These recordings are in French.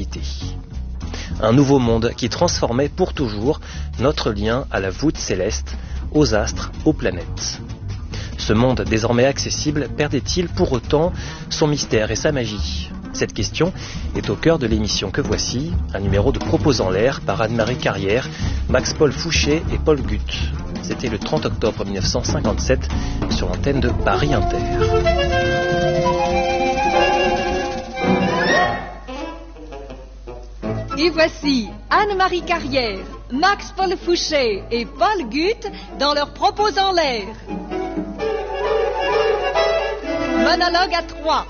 l'humanité. Un nouveau monde qui transformait pour toujours notre lien à la voûte céleste, aux astres, aux planètes. Ce monde désormais accessible perdait-il pour autant son mystère et sa magie? Cette question est au cœur de l'émission que voici, un numéro de Propos en l'air par Anne-Marie Carrière, Max-Paul Fouché et Paul Guth. C'était le 30 octobre 1957 sur l'antenne de Paris Inter. Et voici Anne-Marie Carrière, Max-Paul Fouché et Paul Guth dans leurs Propos en l'air. Monologue à 3.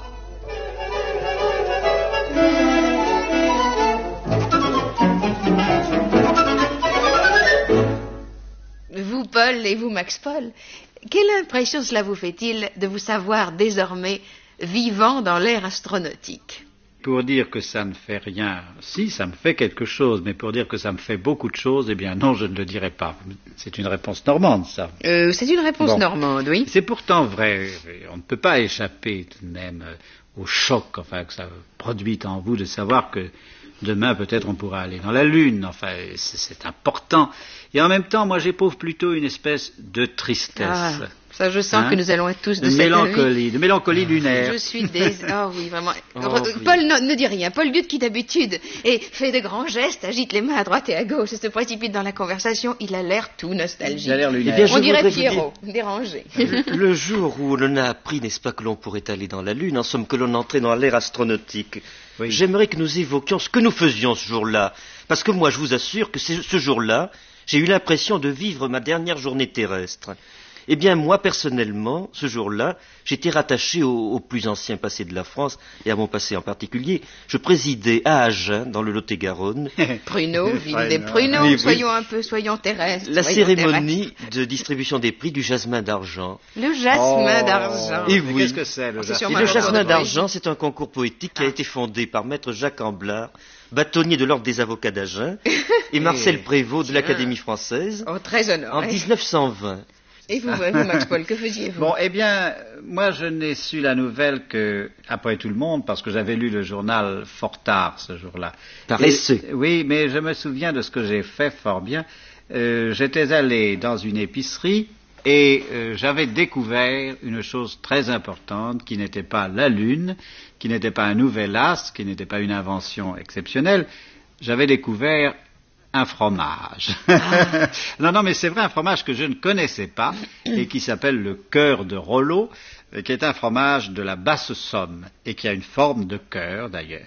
Vous, Paul, et vous, Max-Paul, quelle impression cela vous fait-il de vous savoir désormais vivant dans l'ère astronautique? Pour dire que ça ne fait rien, si, ça me fait quelque chose, mais pour dire que ça me fait beaucoup de choses, eh bien non, je ne le dirai pas. C'est une réponse normande, ça. C'est une réponse normande, oui. C'est pourtant vrai. On ne peut pas échapper tout de même au choc que ça produit en vous de savoir que demain, peut-être, on pourra aller dans la Lune. Enfin, c'est important. Et en même temps, moi, j'éprouve plutôt une espèce de tristesse. Ah, ça, je sens que nous allons être tous de cette mélancolie, de mélancolie lunaire. Je suis oui, vraiment. Paul ne dit rien. Paul Guth, qui d'habitude fait de grands gestes, agite les mains à droite et à gauche et se précipite dans la conversation, il a l'air tout nostalgique. Il a l'air lunaire. On dirait Pierrot, dérangé. Le jour où l'on a appris, n'est-ce pas, que l'on pourrait aller dans la Lune, en somme que l'on entrait dans l'ère astronautique, oui. J'aimerais que nous évoquions ce que nous faisions ce jour-là. Parce que moi, je vous assure que ce jour-là, j'ai eu l'impression de vivre ma dernière journée terrestre. Eh bien, moi, personnellement, ce jour-là, j'étais rattaché au plus ancien passé de la France, et à mon passé en particulier. Je présidais à Agen, dans le Lot-et-Garonne. Pruneau, ville des pruneaux, oui, soyons terrestres. La cérémonie de distribution des prix du jasmin d'argent. Le jasmin d'argent. Et oui. Qu'est-ce que c'est, le jasmin? Le jasmin d'argent, c'est un concours poétique qui a été fondé par maître Jacques Amblard, bâtonnier de l'ordre des avocats d'Agen, et Marcel Prévost de l'Académie française. Oh, très honoré. En 1920. Et vous, Max-Paul, que faisiez-vous? Bon, eh bien, moi, je n'ai su la nouvelle que, après tout le monde, parce que j'avais lu le journal fort tard ce jour-là. Paresseux. Oui, mais je me souviens de ce que j'ai fait fort bien. J'étais allé dans une épicerie et j'avais découvert une chose très importante qui n'était pas la Lune, qui n'était pas un nouvel astre, qui n'était pas une invention exceptionnelle. J'avais découvert un fromage. Ah. Non, mais c'est vrai, un fromage que je ne connaissais pas et qui s'appelle le cœur de Rollo, qui est un fromage de la Basse-Somme et qui a une forme de cœur d'ailleurs.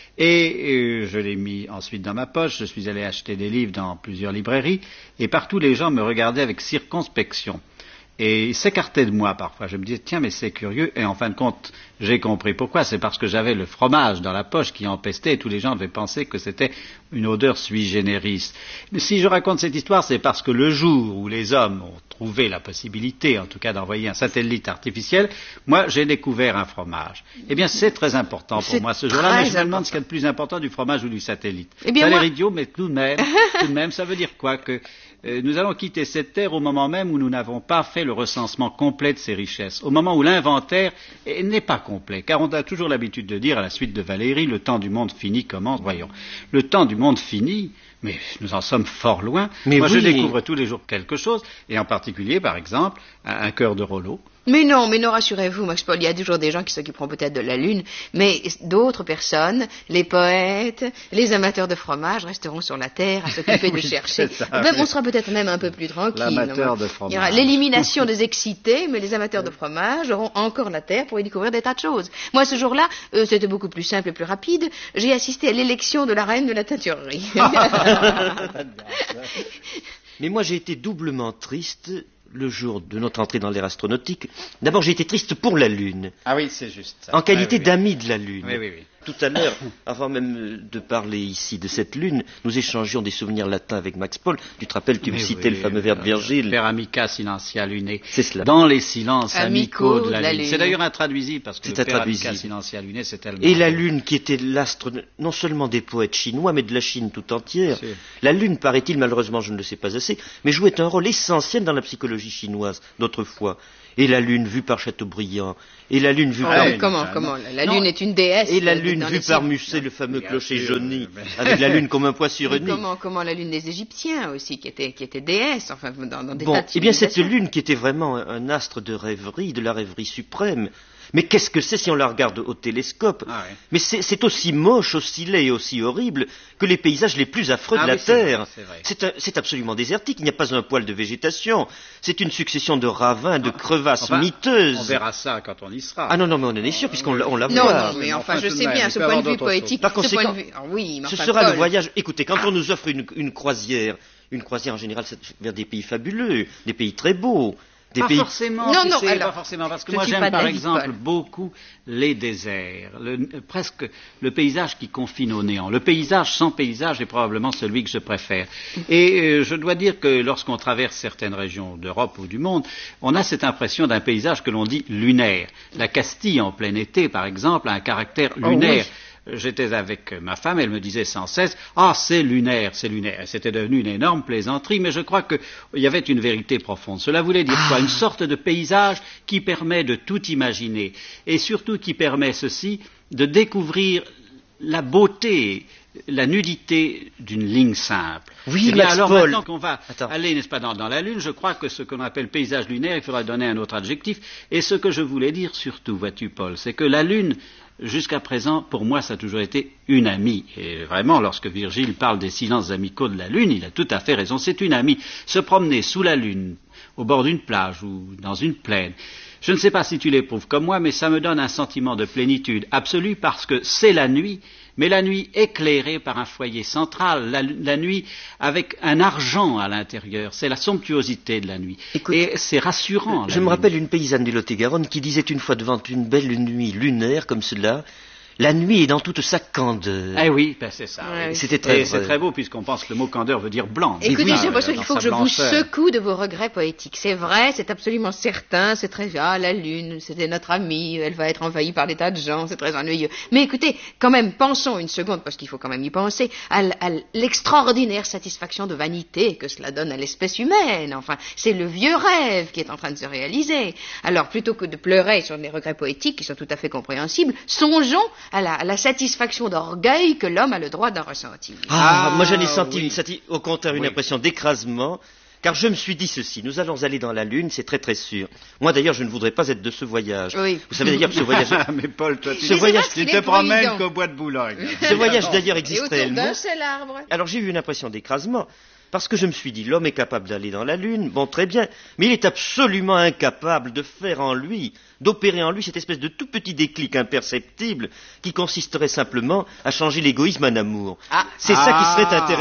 Et je l'ai mis ensuite dans ma poche, je suis allé acheter des livres dans plusieurs librairies et partout les gens me regardaient avec circonspection. Et s'écartaient de moi parfois. Je me disais, tiens, mais c'est curieux. Et en fin de compte, j'ai compris pourquoi. C'est parce que j'avais le fromage dans la poche qui empestait et tous les gens devaient penser que c'était une odeur sui generis. Mais si je raconte cette histoire, c'est parce que le jour où les hommes ont trouvé la possibilité, en tout cas, d'envoyer un satellite artificiel, moi, j'ai découvert un fromage. Eh bien, c'est très important pour moi ce jour-là, mais je me demande ce qu'il y a de plus important du fromage ou du satellite. Ça a l'air idiot, mais tout de même, ça veut dire quoi? Que nous allons quitter cette terre au moment même où nous n'avons pas fait le recensement complet de ces richesses, au moment où l'inventaire n'est pas complet, car on a toujours l'habitude de dire, à la suite de Valéry, le temps du monde fini commence. Voyons, le temps du monde fini, mais nous en sommes fort loin. Mais moi, oui. Je découvre tous les jours quelque chose, et en particulier, par exemple, un cœur de Rollo. Mais non, rassurez-vous, Max-Paul, il y a toujours des gens qui s'occuperont peut-être de la Lune, mais d'autres personnes, les poètes, les amateurs de fromage, resteront sur la Terre à s'occuper de chercher. On sera peut-être même un peu plus tranquille. L'amateur de fromage. Il y aura l'élimination des excités, mais les amateurs de fromage auront encore la Terre pour y découvrir des tas de choses. Moi, ce jour-là, c'était beaucoup plus simple et plus rapide. J'ai assisté à l'élection de la reine de la teinturerie. Mais moi, j'ai été doublement triste le jour de notre entrée dans l'ère astronautique. D'abord, j'ai été triste pour la Lune. Ah oui, c'est juste ça. En qualité d'ami de la Lune. Oui. Tout à l'heure, avant même de parler ici de cette Lune, nous échangions des souvenirs latins avec Max-Paul. Tu te rappelles, tu me citais le fameux verbe Virgile. Per amica silentia lunae. C'est cela. Dans les silences amicaux de la Lune. Lune. C'est d'ailleurs intraduisible, parce que c'est per amica silentia lunae, c'est tellement... Et la Lune, qui était l'astre non seulement des poètes chinois, mais de la Chine tout entière. C'est... La Lune, paraît-il, malheureusement, je ne le sais pas assez, mais jouait un rôle essentiel dans la psychologie chinoise d'autrefois. Et la lune vue par Chateaubriand. Et la lune vue par... Comment la lune est une déesse. Et la lune vue par Musset, le fameux clocher jauni, avec la lune comme un poids sur une île. Comment la lune des Égyptiens aussi, qui était déesse, enfin, dans des tas de Bon, eh bien, cette civilisations. lune qui était vraiment un astre de rêverie, de la rêverie suprême. Mais qu'est-ce que c'est si on la regarde au télescope? Mais c'est aussi moche, aussi laid et aussi horrible que les paysages les plus affreux de la Terre. C'est absolument désertique, il n'y a pas un poil de végétation. C'est une succession de ravins, de crevasses miteuses. On verra ça quand on y sera. Ah non, mais on en est sûr, puisqu'on la voit. Non, mais enfin, je sais bien, ce point de vue poétique, Par conséquent, oui, ce sera le voyage. Écoutez, quand on nous offre une croisière en général, c'est vers des pays fabuleux, des pays très beaux. Pas forcément, pas forcément, parce que moi j'aime par exemple beaucoup les déserts, presque le paysage qui confine au néant. Le paysage sans paysage est probablement celui que je préfère. Et je dois dire que lorsqu'on traverse certaines régions d'Europe ou du monde, on a cette impression d'un paysage que l'on dit lunaire. La Castille en plein été, par exemple, a un caractère lunaire. Oh, oui. J'étais avec ma femme, elle me disait sans cesse « Ah, c'est lunaire, c'est lunaire ». C'était devenu une énorme plaisanterie, mais je crois qu'il y avait une vérité profonde. Cela voulait dire quoi? Une sorte de paysage qui permet de tout imaginer, et surtout qui permet ceci, de découvrir la beauté, la nudité d'une ligne simple. Oui, bien, alors maintenant qu'on va aller, n'est-ce pas, dans la Lune, je crois que ce qu'on appelle paysage lunaire, il faudra donner un autre adjectif. Et ce que je voulais dire surtout, vois-tu, Paul, c'est que la Lune, jusqu'à présent, pour moi, ça a toujours été une amie. Et vraiment, lorsque Virgile parle des silences amicaux de la Lune, il a tout à fait raison. C'est une amie. Se promener sous la Lune, au bord d'une plage ou dans une plaine, je ne sais pas si tu l'éprouves comme moi, mais ça me donne un sentiment de plénitude absolue parce que c'est la nuit, mais la nuit éclairée par un foyer central, la nuit avec un argent à l'intérieur. C'est la somptuosité de la nuit. Écoute, et c'est rassurant. Je me rappelle une paysanne du Lot-et-Garonne qui disait une fois devant une belle nuit lunaire comme cela: la nuit est dans toute sa candeur. Eh oui, ben c'est ça. Ouais, oui. C'était très vrai. C'est très beau puisqu'on pense que le mot candeur veut dire blanc. Écoutez, oui, j'ai l'impression qu'il faut que je vous secoue de vos regrets poétiques. C'est vrai, c'est absolument certain, c'est très... Ah, la Lune, c'était notre amie, elle va être envahie par des tas de gens, c'est très ennuyeux. Mais écoutez, quand même, pensons une seconde, parce qu'il faut quand même y penser, à l'extraordinaire satisfaction de vanité que cela donne à l'espèce humaine. Enfin, c'est le vieux rêve qui est en train de se réaliser. Alors, plutôt que de pleurer sur des regrets poétiques qui sont tout à fait compréhensibles, songeons à la satisfaction d'orgueil que l'homme a le droit d'en ressentir. Moi j'en ai senti au contraire une impression d'écrasement, car je me suis dit ceci: nous allons aller dans la Lune, c'est très très sûr. Moi d'ailleurs je ne voudrais pas être de ce voyage. Oui. Vous savez d'ailleurs que ce voyage... Mais Paul, toi tu te promènes qu'au bois de Boulogne. Ce voyage d'ailleurs existe Et autour réellement. d'un seul arbre. Alors j'ai eu une impression d'écrasement, parce que je me suis dit, l'homme est capable d'aller dans la Lune, bon très bien, mais il est absolument incapable de faire en lui, d'opérer en lui cette espèce de tout petit déclic imperceptible qui consisterait simplement à changer l'égoïsme en amour. C'est ça qui serait intéressant.